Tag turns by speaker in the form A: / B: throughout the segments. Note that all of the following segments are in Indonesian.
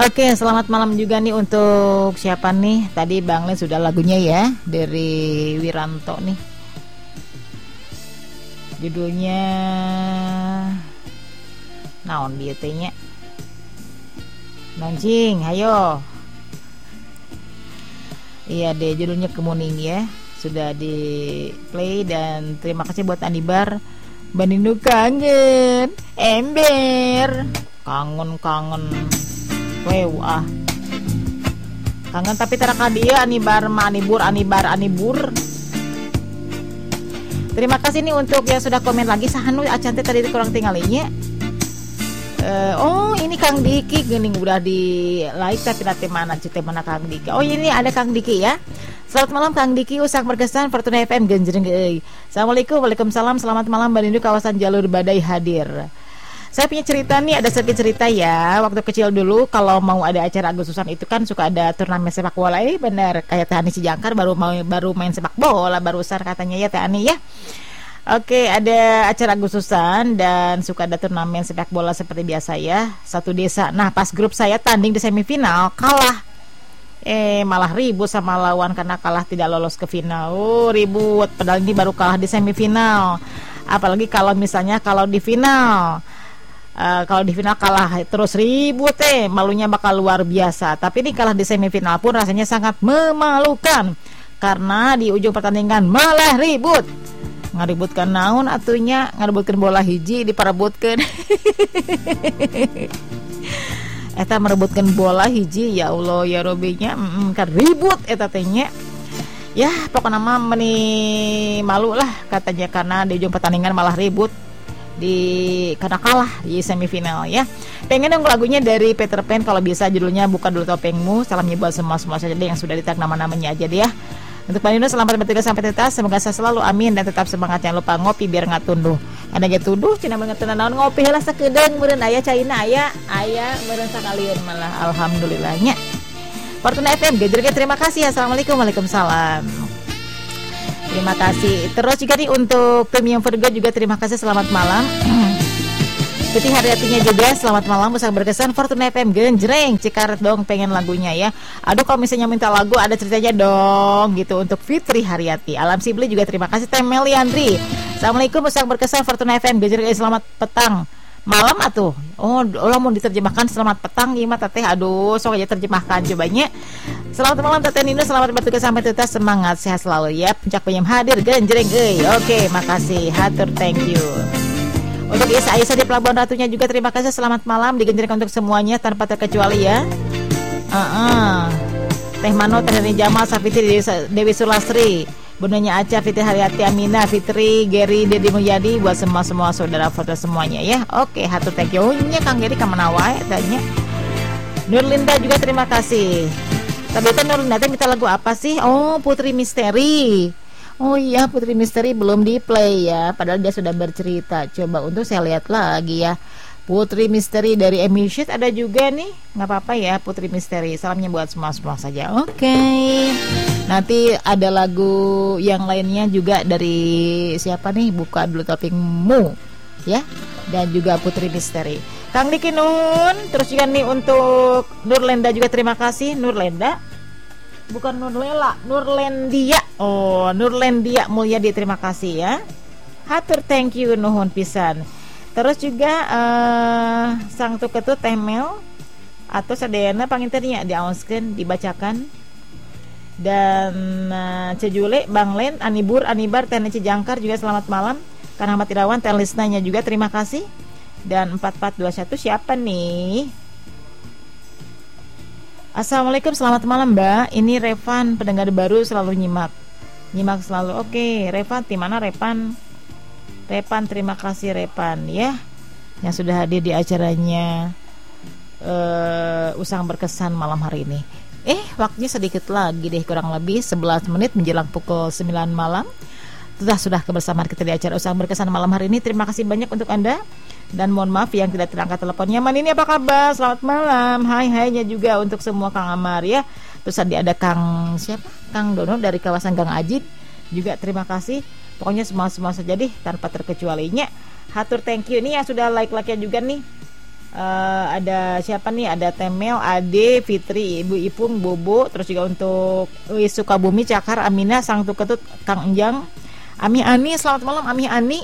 A: Oke, selamat malam juga nih untuk siapa nih? Tadi Bang Len sudah lagunya ya dari Wiranto nih. Judulnya naon dia tanya. Nancing, hayo. Iya deh, judulnya Kemuning ya. Sudah di play dan terima kasih buat Anibar. Bandindu kangen, ember, kangen. Wow, kangen tapi teraka dia Anibar ma Anibur. Terima kasih nih untuk yang sudah komen lagi. Sahanu acante tadi kurang tinggalinya. Oh ini Kang Diki gening udah di like tapi nanti mana Kang Diki. Oh ini ada Kang Diki ya. Selamat malam Kang Diki usang berkesan Fortuna FM genjreng. Assalamualaikum, waalaikumsalam. Selamat malam Bandindu kawasan jalur badai hadir. Saya punya cerita nih, ada sedikit cerita ya. Waktu kecil dulu kalau mau ada acara Agustusan itu kan suka ada turnamen sepak bola. Benar kayak Teh Ani Cijangkar baru main sepak bola barusan katanya ya Teh Ani ya. Oke, ada acara Agustusan dan suka ada turnamen sepak bola seperti biasa ya. Satu desa. Nah, pas grup saya tanding di semifinal kalah. Malah ribut sama lawan karena kalah tidak lolos ke final. Ribut padahal ini baru kalah di semifinal. Apalagi kalau misalnya kalau di final kalah terus ribut malunya bakal luar biasa. Tapi ini kalah di semifinal pun rasanya sangat memalukan karena di ujung pertandingan malah ribut. Ngaributkan naon atunya, ngaributkan bola hiji diparebutkeun. Eta merebutkan bola hiji ya Allah ya Robinya kan ribut eta teh nya. Ya pokoknya mah meni malu lah katanya karena di ujung pertandingan malah ribut karena kalah di semifinal ya. Pengen dong lagunya dari Peter Pan kalau bisa judulnya Buka Dulu Topengmu. Salamnya buat semua saja deh yang sudah ditag nama-namanya aja deh ya. Untuk Bandindu selamat bertugas sampai tuntas. Semoga saya selalu amin dan tetap semangat. Jangan lupa ngopi biar nggak tunduh. Ada ge tuduh cina banget naon ngopi heula sakedeung meureun aya caina aya meureun sakalian malah alhamdulillahnya. Fortuna FM gejerge terima kasih. Assalamualaikum, waalaikumsalam. Terima kasih. Terus juga nih untuk Premium Virgo juga terima kasih, selamat malam. Putih Haryatinya juga selamat malam, usah berkesan Fortuna FM genjreng Cikaret dong pengen lagunya ya. Aduh kalau misalnya minta lagu ada ceritanya dong gitu untuk Fitri Haryati. Alam Sibli juga terima kasih. Temel Yandri assalamualaikum, usah berkesan Fortuna FM genjreng selamat petang malam atuh. Oh mau diterjemahkan selamat petang gimana teh. Aduh sok aja terjemahkan cobanya. Selamat malam Tete Nino, selamat bertugas sampai tuntas, semangat sehat selalu ya. Puncak penyem hadir genjreng Oke, makasih hatur, thank you. Untuk Isa Aisyah di Pelabuhan Ratunya juga terima kasih, selamat malam digenjreng untuk semuanya tanpa terkecuali ya. Teh Mano, Teh Nini Jamal, Safitri, Dewi Sulasri, Bundanya Aca, Fitri Haryati, Amina, Fitri, Geri, Dedi Mulyadi, buat semua saudara foto semuanya ya. Oke, hatur thank you nya Kang Geri kamana wae tanya. Nurlinda juga terima kasih. Tapi itu Nurlinda minta lagu apa sih? Oh, Putri Misteri. Oh iya, Putri Misteri belum di play ya, padahal dia sudah bercerita. Coba untuk saya lihat lagi ya. Putri Misteri dari Amy Sheet ada juga nih. Nggak apa-apa ya Putri Misteri. Salamnya buat semua saja. Oke. Nanti ada lagu yang lainnya juga dari siapa nih? Buka Dulu Topengmu ya. Dan juga Putri Misteri. Kang Diki Nun. Terus juga nih untuk Nurlenda juga terima kasih. Nurlenda bukan Nurlela, Nurlendia. Oh, Nurlendia Mulyadi terima kasih ya. Hatur thank you nuhun pisan. Terus juga sang tuketut Temel atau sadayana panginternya diaoskeun dibacakan. Dan Cejule, Bang Len, Anibar, Teh Cijangkar juga selamat malam. Kan Ahmad Irawan, Teh Lisnanya juga terima kasih. Dan 4421 siapa nih? Assalamualaikum, selamat malam Mbak. Ini Revan, pendengar baru selalu nyimak selalu. Oke, Revan, di mana Revan? Revan, terima kasih Revan ya, yang sudah hadir di acaranya Usang Berkesan malam hari ini. Waktunya sedikit lagi deh, kurang lebih 11 menit menjelang pukul 9 malam. Sudah kebersamaan kita di acara Usang Berkesan malam hari ini. Terima kasih banyak untuk Anda. Dan mohon maaf yang tidak terangkat teleponnya. Man ini apa kabar? Selamat malam. Hai-hainya juga untuk semua Kang Amar ya. Terus ada Kang siapa? Kang Dono dari kawasan Gang Ajit juga terima kasih. Pokoknya semua saja deh tanpa terkecualinya. Hatur thank you. Ini yang sudah like-nya juga nih. Ada siapa nih? Ada Temel, Ade, Fitri, Ibu Ipung, Bobo. Terus juga untuk Sukabumi, Cakar, Amina, Sang Tuketut, Kang Enjang, Ami Ani. Selamat malam Ami Ani.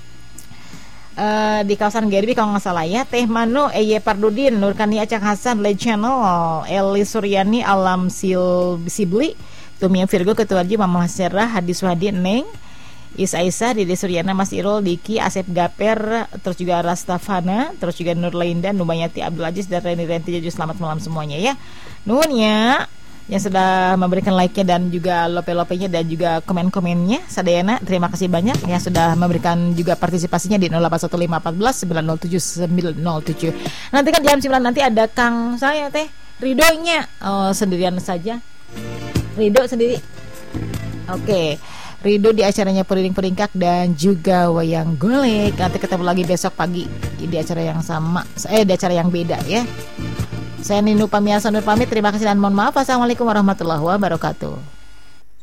A: Di kawasan Gerbi kalau nggak salah ya. Teh Mano, Eye Pardudin, Nurkani Acang Hasan, Le Channel, Eli Suryani, Alam Sibli, Tumia Virgo, Ketua Haji, Mama Serah, Hadis Wadi, Neng, Isa Isa, Dede Suryana, Mas Irul, Diki, Asep Gaper, terus juga Rastafana, terus juga Nur Lainda, Nubayati, Abdul Aziz, dan Reni Renti Jaju. Selamat malam semuanya ya. Nuhun ya yang sudah memberikan like-nya dan juga lope-lopenya dan juga komen-komennya. Sadayana, terima kasih banyak yang sudah memberikan juga partisipasinya di 081514 907 907. Nanti kan jam 9 nanti ada Kang saya teh Ridonya. Oh, sendirian saja. Rido sendiri. Oke. Rido di acaranya Puring-Puringkak dan juga Wayang Golek. Nanti ketemu lagi besok pagi di acara yang sama. Di acara yang beda ya. Saya Ninu Pamiasa Nur pamit. Terima kasih dan mohon maaf. Assalamualaikum warahmatullahi wabarakatuh.